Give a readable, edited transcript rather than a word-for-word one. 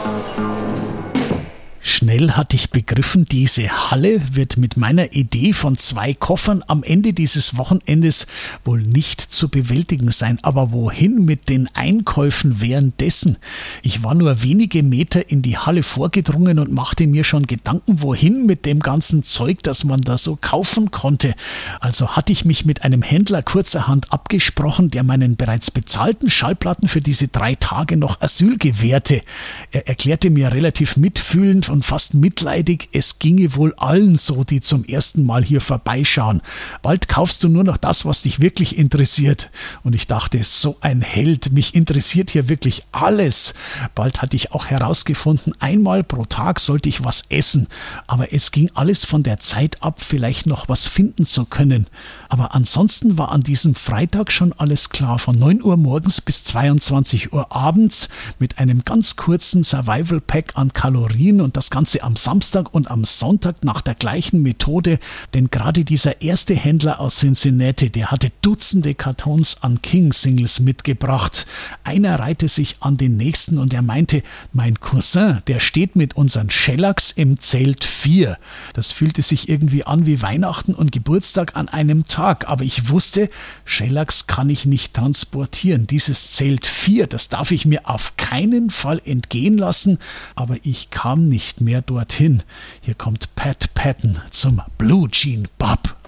Schnell hatte ich begriffen, diese Halle wird mit meiner Idee von 2 Koffern am Ende dieses Wochenendes wohl nicht zu bewältigen sein. Aber wohin mit den Einkäufen währenddessen? Ich war nur wenige Meter in die Halle vorgedrungen und machte mir schon Gedanken, wohin mit dem ganzen Zeug, das man da so kaufen konnte. Also hatte ich mich mit einem Händler kurzerhand abgesprochen, der meinen bereits bezahlten Schallplatten für diese 3 Tage noch Asyl gewährte. Er erklärte mir relativ mitfühlend und fast mitleidig, es ginge wohl allen so, die zum ersten Mal hier vorbeischauen. Bald kaufst du nur noch das, was dich wirklich interessiert. Und ich dachte, so ein Held, mich interessiert hier wirklich alles. Bald hatte ich auch herausgefunden, einmal pro Tag sollte ich was essen. Aber es ging alles von der Zeit ab, vielleicht noch was finden zu können. Aber ansonsten war an diesem Freitag schon alles klar. Von 9 Uhr morgens bis 22 Uhr abends mit einem ganz kurzen Survival Pack an Kalorien und das Ganze am Samstag und am Sonntag nach der gleichen Methode, denn gerade dieser erste Händler aus Cincinnati, der hatte Dutzende Kartons an King-Singles mitgebracht. Einer reihte sich an den nächsten und er meinte, mein Cousin, der steht mit unseren Shellacks im Zelt 4. Das fühlte sich irgendwie an wie Weihnachten und Geburtstag an einem Tag, aber ich wusste, Shellacks kann ich nicht transportieren. Dieses Zelt 4, das darf ich mir auf keinen Fall entgehen lassen, aber ich kam nicht mehr dorthin. Hier kommt Pat Patton zum Blue Jean Bob.